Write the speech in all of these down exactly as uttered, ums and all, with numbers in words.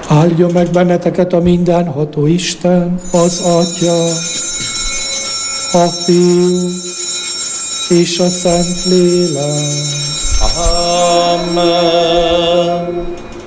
Áldjon meg benneteket a mindenható Isten, az Atya, a Fiú és a Szentlélek. Amen.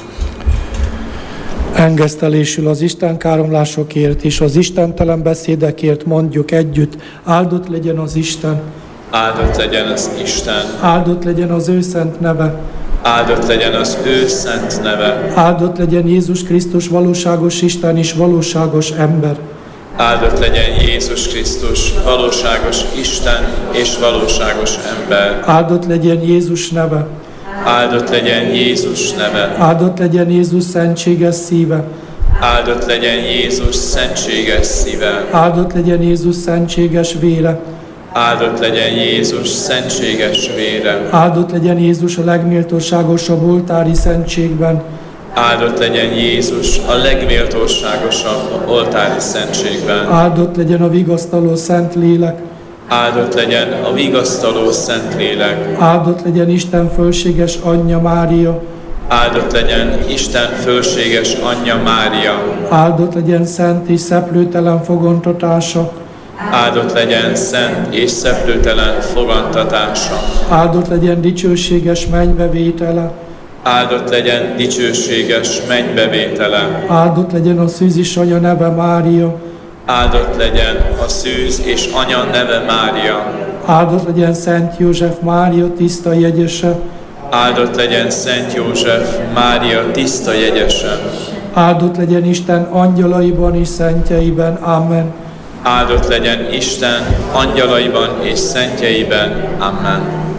Engesztelésül az Isten káromlásokért és az istentelen beszédekért mondjuk együtt, áldott legyen az Isten, Áldott legyen az Isten, áldott legyen az ő szent neve, áldott legyen az ő szent neve, áldott legyen Jézus Krisztus valóságos Isten és valóságos ember, áldott legyen Jézus Krisztus, valóságos Isten és valóságos ember, áldott legyen Jézus neve, áldott legyen Jézus neve, áldott legyen Jézus szentséges szíve, áldott legyen Jézus szentséges szíve, áldott legyen Jézus szentséges vére, áldott legyen Jézus szentséges vére, áldott legyen Jézus a legméltóságosabb oltári szentségben, áldott legyen Jézus a legméltóságosabb oltári szentségben, áldott legyen a vigasztaló szent lélek, áldott legyen a vigasztaló Szentlélek, áldott legyen Isten fölséges anyja Mária, áldott legyen Isten fölséges anyja Mária, áldott legyen szent és szeplőtelen fogantatása, áldott legyen szent és szeplőtelen fogantatása, áldott legyen dicsőséges mennybevétele, áldott legyen dicsőséges mennybevétele, áldott legyen a szűzis anya neve Mária, áldott legyen a szűz és anya neve Mária, áldott legyen Szent József Mária tiszta jegyese, áldott legyen Szent József Mária tiszta jegyese, áldott legyen Isten angyalaiban és szentjeiben. Amen. áldott legyen Isten angyalaiban és szentjeiben. Amen.